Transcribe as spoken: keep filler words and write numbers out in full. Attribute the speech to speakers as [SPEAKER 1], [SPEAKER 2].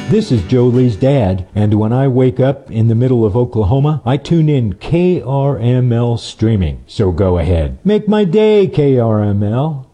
[SPEAKER 1] This is Joe Lee's dad, and when I wake up in the middle of Oklahoma, I tune in K R M L streaming. So go ahead. Make my day, K R M L.